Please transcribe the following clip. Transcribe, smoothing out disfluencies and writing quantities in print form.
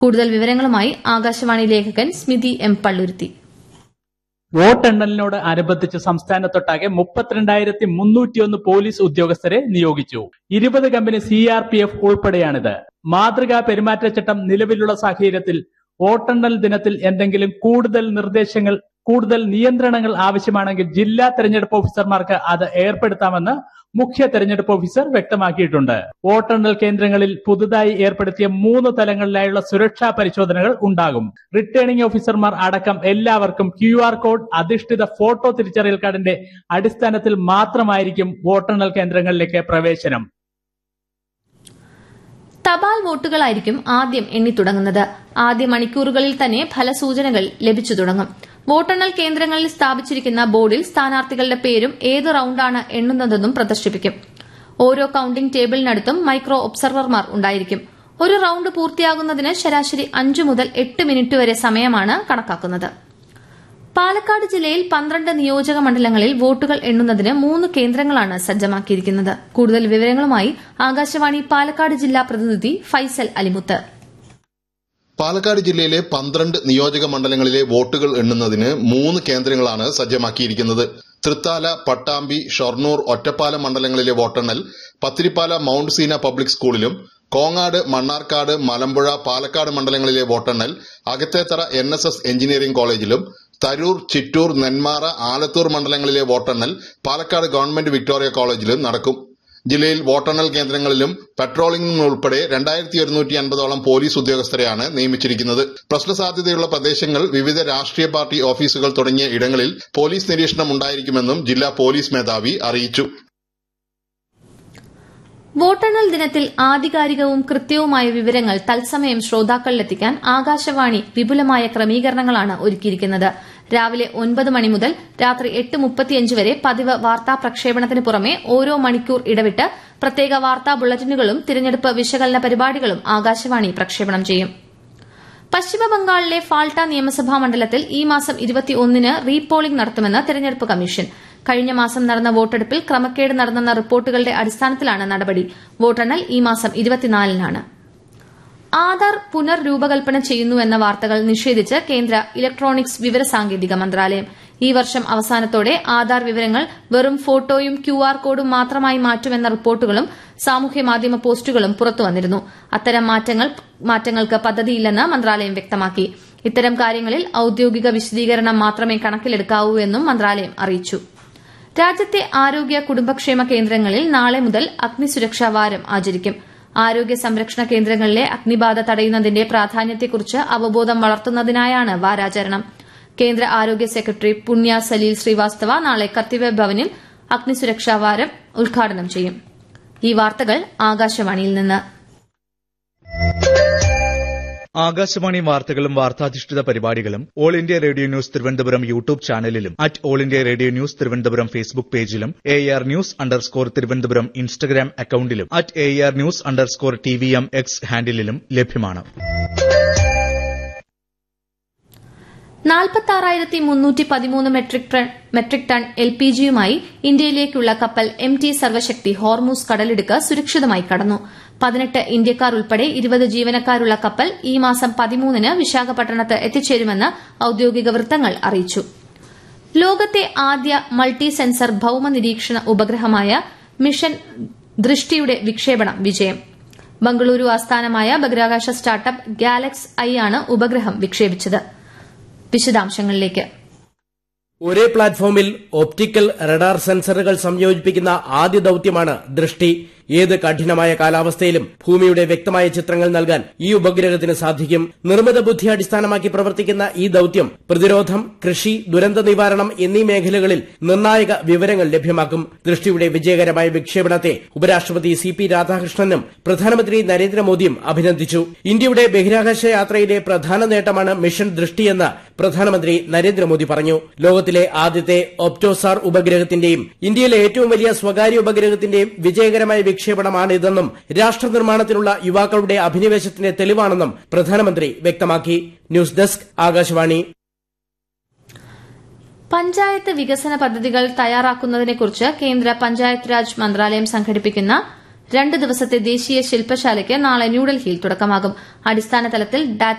കൂടുതൽ വിവരങ്ങളുമായി ആകാശവാണി ലേഖകൻ സ്മിതി എം പള്ളുരുത്തി. വോട്ടെണ്ണലിനോട് അനുബന്ധിച്ച് സംസ്ഥാനത്തൊട്ടാകെ 32,301 പോലീസ് ഉദ്യോഗസ്ഥരെ നിയോഗിച്ചു. 20 കമ്പനി CRPF ഉൾപ്പെടെയാണിത്. മാതൃകാ പെരുമാറ്റച്ചട്ടം നിലവിലുള്ള സാഹചര്യത്തിൽ വോട്ടെണ്ണൽ ദിനത്തിൽ എന്തെങ്കിലും കൂടുതൽ നിയന്ത്രണങ്ങൾ ആവശ്യമാണെങ്കിൽ ജില്ലാ തെരഞ്ഞെടുപ്പ് ഓഫീസർമാർക്ക് അത് ഏർപ്പെടുത്താമെന്ന് മുഖ്യ തെരഞ്ഞെടുപ്പ് ഓഫീസർ വ്യക്തമാക്കിയിട്ടുണ്ട്. വോട്ടെണ്ണൽ കേന്ദ്രങ്ങളിൽ പുതുതായി ഏർപ്പെടുത്തിയ 3 തലങ്ങളിലായുള്ള സുരക്ഷാ പരിശോധനകൾ ഉണ്ടാകും. റിട്ടേണിംഗ് ഓഫീസർമാർ അടക്കം എല്ലാവർക്കും QR കോഡ് അധിഷ്ഠിത ഫോട്ടോ തിരിച്ചറിയൽ കാർഡിന്റെ അടിസ്ഥാനത്തിൽ മാത്രമായിരിക്കും വോട്ടെണ്ണൽ കേന്ദ്രങ്ങളിലേക്ക് പ്രവേശനം. തപാൽ വോട്ടുകളായിരിക്കും ആദ്യം എണ്ണിത്തുടങ്ങുന്നത്. ആദ്യ മണിക്കൂറുകളിൽ തന്നെ ഫലസൂചനകൾ ലഭിച്ചു തുടങ്ങും. വോട്ടെണ്ണൽ കേന്ദ്രങ്ങളിൽ സ്ഥാപിച്ചിരിക്കുന്ന ബോർഡിൽ സ്ഥാനാർത്ഥികളുടെ പേരും ഏത് റൌണ്ടാണ് എണ്ണുന്നതെന്നും പ്രദർശിപ്പിക്കും. ഓരോ കൌണ്ടിംഗ് ടേബിളിനടുത്തും മൈക്രോ ഒബ്സർവർമാർ ഉണ്ടായിരിക്കും. ഒരു റൌണ്ട് പൂർത്തിയാകുന്നതിന് ശരാശരി 5 മുതൽ 8 മിനിറ്റ് വരെ സമയമാണ് കണക്കാക്കുന്നത്. പാലക്കാട് ജില്ലയിൽ 12 നിയോജക മണ്ഡലങ്ങളിൽ വോട്ടുകൾ എണ്ണുന്നതിന് 3 കേന്ദ്രങ്ങളാണ് സജ്ജമാക്കിയിരിക്കുന്നത്. കൂടുതൽ വിവരങ്ങളുമായി ആകാശവാണി പാലക്കാട് ജില്ലാ പ്രതിനിധി ഫൈസൽ അലിമുത്ത്. പാലക്കാട് ജില്ലയിലെ 12 നിയോജക മണ്ഡലങ്ങളിലെ വോട്ടുകൾ എണ്ണുന്നതിന് 3 കേന്ദ്രങ്ങളാണ് സജ്ജമാക്കിയിരിക്കുന്നത്. തൃത്താല, പട്ടാമ്പി, ഷൊർണൂർ, ഒറ്റപ്പാലം മണ്ഡലങ്ങളിലെ വോട്ടെണ്ണൽ പത്തിരിപ്പാല മൌണ്ട് സീന പബ്ലിക് സ്കൂളിലും, കോങ്ങാട്, മണ്ണാർക്കാട്, മലമ്പുഴ, പാലക്കാട് മണ്ഡലങ്ങളിലെ വോട്ടെണ്ണൽ അകത്തേത്തറ NSS എഞ്ചിനീയറിംഗ് കോളേജിലും, തരൂർ, ചിറ്റൂർ, നെന്മാറ, ആലത്തൂർ മണ്ഡലങ്ങളിലെ വോട്ടെണ്ണൽ പാലക്കാട് ഗവൺമെന്റ് വിക്ടോറിയ കോളേജിലും നടക്കും. ജില്ലയിൽ വോട്ടെണ്ണൽ കേന്ദ്രങ്ങളിലും പെട്രോളിംഗിനും ഉൾപ്പെടെ 2150ഓളം പോലീസ് ഉദ്യോഗസ്ഥരെയാണ് നിയമിച്ചിരിക്കുന്നത്. പ്രശ്നസാധ്യതയുള്ള പ്രദേശങ്ങൾ, വിവിധ രാഷ്ട്രീയ പാർട്ടി ഓഫീസുകൾ തുടങ്ങിയ ഇടങ്ങളിൽ പോലീസ് നിരീക്ഷണം ഉണ്ടായിരിക്കുമെന്നും ജില്ലാ പോലീസ് മേധാവി അറിയിച്ചു. വോട്ടെണ്ണൽ ദിനത്തിൽ ആധികാരികവും കൃത്യവുമായ വിവരങ്ങൾ തത്സമയം ശ്രോതാക്കളിലെത്തിക്കാൻ ആകാശവാണി വിപുലമായ ക്രമീകരണങ്ങളാണ് ഒരുക്കിയിരിക്കുന്നത്. രാവിലെ 9 മണി മുതൽ രാത്രി 8:35 വരെ പതിവ് വാർത്താ പ്രക്ഷേപണത്തിന് പുറമെ ഓരോ മണിക്കൂർ ഇടവിട്ട് പ്രത്യേക വാർത്താ ബുള്ളറ്റിനുകളും തിരഞ്ഞെടുപ്പ് വിശകലന പരിപാടികളും ആകാശവാണി പ്രക്ഷേപണം ചെയ്യും. പശ്ചിമബംഗാളിലെ ഫാൾട്ട നിയമസഭാ മണ്ഡലത്തിൽ ഈ മാസം 21-ന് റീപോളിംഗ് നടത്തുമെന്ന് തെരഞ്ഞെടുപ്പ് കമ്മീഷൻ. കഴിഞ്ഞ മാസം നടന്ന വോട്ടെടുപ്പിൽ ക്രമക്കേട് നടന്നെന്ന റിപ്പോർട്ടുകളുടെ അടിസ്ഥാനത്തിലാണ് നടപടി. വോട്ടെണ്ണൽ ഈ മാസം 24-നാണ്. ആധാർ പുനർരൂപകൽപ്പന ചെയ്യുന്നുവെന്ന വാർത്തകൾ നിഷേധിച്ച് കേന്ദ്ര ഇലക്ട്രോണിക്സ് വിവരസാങ്കേതിക മന്ത്രാലയം. ഈ വർഷം അവസാനത്തോടെ ആധാർ വിവരങ്ങൾ വെറും ഫോട്ടോയും QR കോഡും മാത്രമായി മാറ്റുമെന്ന റിപ്പോർട്ടുകളും സാമൂഹ്യമാധ്യമ പോസ്റ്റുകളും പുറത്തുവന്നിരുന്നു. അത്തരം മാറ്റങ്ങൾക്ക് പദ്ധതിയില്ലെന്ന് മന്ത്രാലയം വ്യക്തമാക്കി. ഇത്തരം കാര്യങ്ങളിൽ ഔദ്യോഗിക വിശദീകരണം മാത്രമേ കണക്കിലെടുക്കാവൂ എന്നും മന്ത്രാലയം അറിയിച്ചു. രാജ്യത്തെ ആരോഗ്യ കുടുംബക്ഷേമ കേന്ദ്രങ്ങളിൽ നാളെ മുതൽ അഗ്നിസുരക്ഷാ വാരം ആചരിക്കും. ആരോഗ്യ സംരക്ഷണ കേന്ദ്രങ്ങളിലെ അഗ്നിബാധ തടയുന്നതിന്റെ പ്രാധാന്യത്തെക്കുറിച്ച് അവബോധം വളർത്തുന്നതിനായാണ് വാരാചരണം. കേന്ദ്ര ആരോഗ്യ സെക്രട്ടറി പുണ്യ സലീൽ ശ്രീവാസ്തവ നാളെ കർത്തവ്യ ഭവനിൽ അഗ്നിസുരക്ഷാ വാരം ഉദ്ഘാടനം ചെയ്യും. ഈ വാർത്തകൾ ആകാശവാണിയിൽ നിന്ന്. ആകാശവാണി വാർത്തകളും വാർത്താധിഷ്ഠിത പരിപാടികളും all India radio news Thiruvananthapuram YouTube ചാനലിലും all India radio news Thiruvananthapuram Facebook പേജിലും AR News_ തിരുവനന്തപുരം ഇൻസ്റ്റഗ്രാം അക്കൌണ്ടിലും AR News_TVM X ഹാൻഡിലും ലഭ്യമാണ്. 46,313 മെട്രിക് ടൺ LPGയുമായി ഇന്ത്യയിലേക്കുള്ള കപ്പൽ MT സർവശക്തി ഹോർമൂസ് കടലിടുക്ക് സുരക്ഷിതമായി കടന്നു. 18 ഇന്ത്യക്കാർ ഉൾപ്പെടെ 20 ജീവനക്കാരുള്ള കപ്പൽ ഈ മാസം 13-ന് വിശാഖപട്ടണത്ത് എത്തിച്ചേരുമെന്ന് ഔദ്യോഗിക വൃത്തങ്ങൾ അറിയിച്ചു. ലോകത്തെ ആദ്യ മൾട്ടി സെൻസർ ഭൌമ നിരീക്ഷണ ഉപഗ്രഹമായ മിഷൻ ദൃഷ്ടിയുടെ വിക്ഷേപണം വിജയം. ബംഗളൂരു ആസ്ഥാനമായ ബഹിരാകാശ സ്റ്റാർട്ടപ്പ് ഗാലക്സ് ഐ ആണ് ഉപഗ്രഹം വിക്ഷേപിച്ചത്. വിശദാംശങ്ങളിലേക്ക്. ഒരേ പ്ലാറ്റ്ഫോമിൽ ഒപ്റ്റിക്കൽ റഡാർ സെൻസറുകൾ സംയോജിപ്പിക്കുന്ന ആദ്യ ദൌത്യമാണ് ദൃഷ്ടി. ഏത് കഠിനമായ കാലാവസ്ഥയിലും ഭൂമിയുടെ വ്യക്തമായ ചിത്രങ്ങൾ നൽകാൻ ഈ ഉപഗ്രഹത്തിന് സാധിക്കും. നിർമ്മിത ബുദ്ധി അടിസ്ഥാനമാക്കി പ്രവർത്തിക്കുന്ന ഈ ദൌത്യം പ്രതിരോധം, കൃഷി, ദുരന്ത നിവാരണം എന്നീ മേഖലകളിൽ നിർണായക വിവരങ്ങൾ ലഭ്യമാക്കും. ദൃഷ്ടിയുടെ വിജയകരമായ വിക്ഷേപണത്തെ ഉപരാഷ്ട്രപതി CP രാധാകൃഷ്ണനും പ്രധാനമന്ത്രി നരേന്ദ്രമോദിയും അഭിനന്ദിച്ചു. ഇന്ത്യയുടെ ബഹിരാകാശ യാത്രയിലെ പ്രധാന നേട്ടമാണ് മിഷൻ ദൃഷ്ടിയെന്ന് പ്രധാനമന്ത്രി നരേന്ദ്രമോദി പറഞ്ഞു. ലോകത്തിലെ ആദ്യത്തെ ഒപ്റ്റോസാർ ഉപഗ്രഹത്തിന്റെയും ഇന്ത്യയിലെ ഏറ്റവും വലിയ സ്വകാര്യ ഉപഗ്രഹത്തിന്റെയും വിജയകരമായ വിക്ഷേപണമാണിതെന്നും രാഷ്ട്ര നിർമ്മാണത്തിനുള്ള യുവാക്കളുടെ അഭിനിവേശത്തിന്റെ തെളിവാണെന്നും പ്രധാനമന്ത്രി വ്യക്തമാക്കി. News desk Akashvani. പഞ്ചായത്ത് വികസന പദ്ധതികൾ തയ്യാറാക്കുന്നതിനെക്കുറിച്ച് കേന്ദ്ര പഞ്ചായത്ത് രാജ് മന്ത്രാലയം സംഘടിപ്പിക്കുന്ന 2 ദിവസത്തെ ദേശീയ ശില്പശാലയ്ക്ക് നാളെ ന്യൂഡൽഹിയിൽ തുടക്കമാകും. അടിസ്ഥാന തലത്തിൽ